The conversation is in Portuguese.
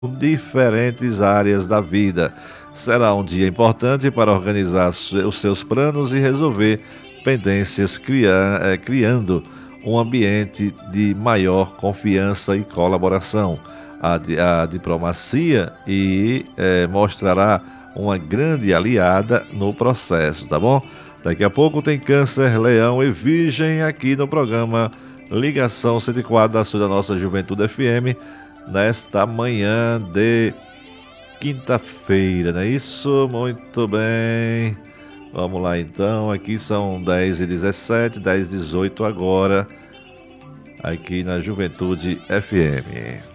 diferentes áreas da vida. Será um dia importante para organizar os seus planos e resolver pendências, criando um ambiente de maior confiança e colaboração. A diplomacia mostrará uma grande aliada no processo, tá bom? Daqui a pouco tem Câncer, Leão e Virgem aqui no programa Ligação 104 da nossa Juventude FM, nesta manhã de quinta-feira, não é isso? Muito bem. Vamos lá então, aqui são 10h17, 10h18 agora, aqui na Juventude FM.